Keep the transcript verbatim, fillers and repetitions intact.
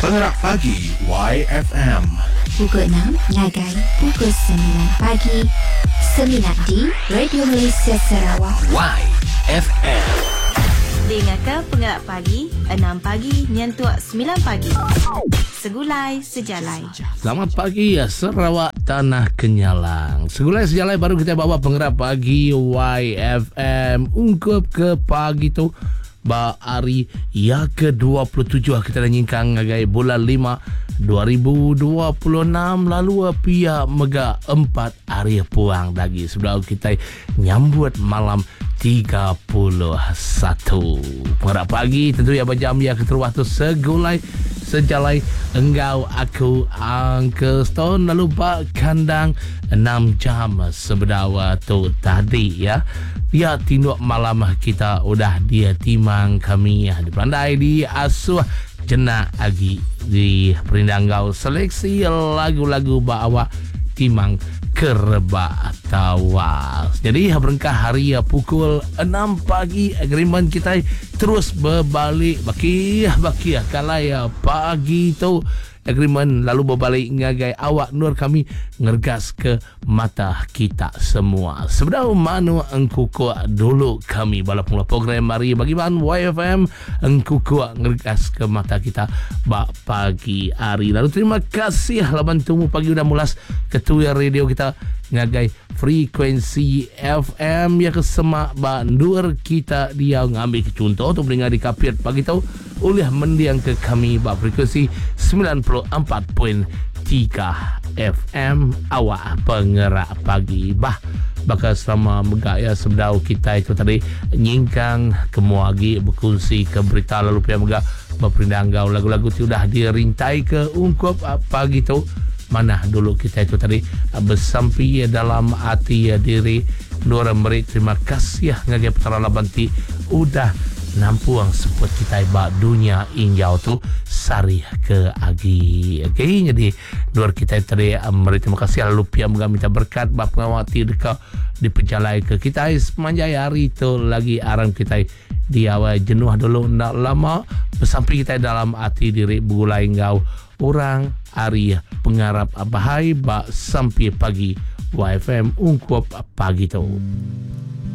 Penggerak Pagi Y F M. Pukul enam ngagai pukul sembilan pagi. sembilan di Radio Malaysia Sarawak. Y F M. Dengarkan Penggerak Pagi enam pagi nyentuh sembilan pagi. Segulai Sejalai. Selamat pagi ya Sarawak Tanah Kenyalang. Segulai Sejalai baru kita bawa Penggerak Pagi Y F M. Ungkup ke pagi tu ba hari yang ke dua puluh tujuh kita dah nyingkang ngagai bulan lima dua ribu dua puluh enam lalu pia mega empat hari puang lagi sebelum kita nyambut malam tiga puluh satu. Penggerak Pagi tentu ya berjam ya keteruah tu segulai sejalai engkau aku Uncle Stone lalu bak kandang enam jam sebedawa tu tadi ya. Dia tinduk malam kita udah dia timang kami ya di Pandai di Asuh Jenak Agi di Perindanggau seleksi lagu-lagu bawa timang kerba tawas. Jadi berengkah hari ya pukul enam pagi agreement kita terus berbalik baki baki kalau ya pagi tu agreement lalu berbalik ngagai awak nur kami ngergas ke mata kita semua. Sebenarnya manu engku kuat dulu kami bala pula program mari bagi ban Y F M engku kuat ngergas ke mata kita bak pagi hari. Lalu terima kasih laban temu pagi udah mulas ketua radio kita ngagai frekuensi F M ya kesemak bandur kita dia ngambil contoh untuk mendengar di kapit pagi tu oleh mendiang ke kami bak frekuensi sembilan puluh empat perpuluhan tiga F M awak Penggerak Pagi bah bakal selama megak ya sebedau kita itu tadi nyingkang kemuagi berkongsi ke berita lalu pihak megak berperindanggau lagu-lagu tu dah dirintai ke ungkup pagi tu mana dulu kita itu tadi bersampi dalam hati diri Nur Merik. Terima kasih ya ngagai petara labanti udah nampuang support kita iba dunia injau tu sari ke agi. Okey, jadi Nur kita tadi Merik terima kasih lalu pihak moga minta berkat bab ngawati dekat di perjalanan ke kita semanjai hari tu lagi aram kita di awal jenuh dulu nak lama bersampi kita dalam hati diri begulai engkau orang hari pengarap bahai bak sampai pagi Y F M ungkup pagi tu.